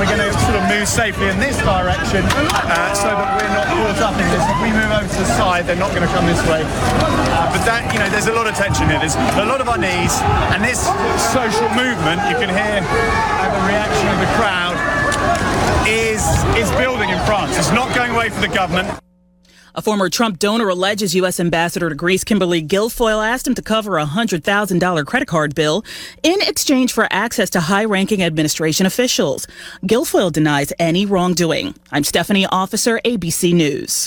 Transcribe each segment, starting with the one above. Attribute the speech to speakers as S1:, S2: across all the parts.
S1: we're going to sort of move safely in this direction so that we're not caught up in this. If we move over to the side, they're not going to come this way. But that, there's a lot of tension here. There's a lot of unease, and this social movement, you can hear the reaction of the crowd, is building in France. It's not going away for the government.
S2: A former Trump donor alleges U.S. Ambassador to Greece Kimberly Guilfoyle asked him to cover a $100,000 credit card bill in exchange for access to high-ranking administration officials. Guilfoyle denies any wrongdoing. I'm Stephanie Officer, ABC News.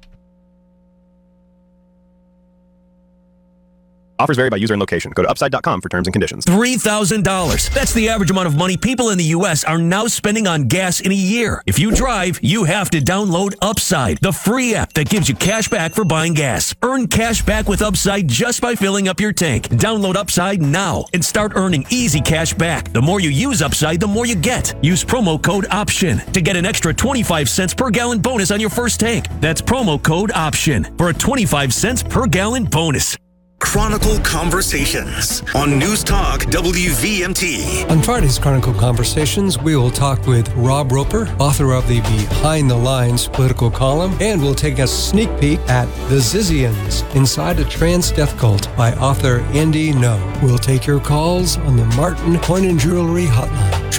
S3: Offers vary by user and location. Go to upside.com for terms and conditions.
S4: $3,000. That's the average amount of money people in the U.S. are now spending on gas in a year. If you drive, you have to download Upside, the free app that gives you cash back for buying gas. Earn cash back with Upside just by filling up your tank. Download Upside now and start earning easy cash back. The more you use Upside, the more you get. Use promo code OPTION to get an extra 25 cents per gallon bonus on your first tank. That's promo code OPTION for a 25 cents per gallon bonus.
S5: Chronicle Conversations on News Talk WVMT.
S6: On Friday's Chronicle Conversations, we will talk with Rob Roper, author of the Behind the Lines political column, and we'll take a sneak peek at The Zizians, Inside a Trans Death Cult by author Andy No. We'll take your calls on the Martin Coin and Jewelry Hotline,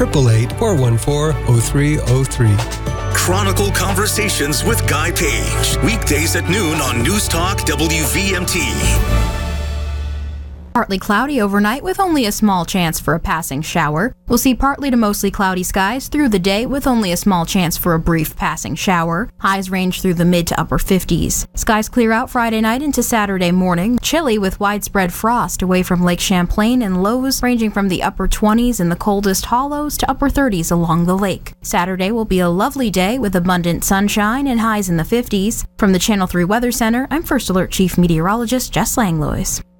S6: 888-414-0303.
S5: Chronicle Conversations with Guy Page. Weekdays at noon on News Talk WVMT.
S7: Partly cloudy overnight with only a small chance for a passing shower. We'll see partly to mostly cloudy skies through the day with only a small chance for a brief passing shower. Highs range through the mid to upper 50s. Skies clear out Friday night into Saturday morning. Chilly with widespread frost away from Lake Champlain and lows ranging from the upper 20s in the coldest hollows to upper 30s along the lake. Saturday will be a lovely day with abundant sunshine and highs in the 50s. From the Channel 3 Weather Center, I'm First Alert Chief Meteorologist Jess Langlois.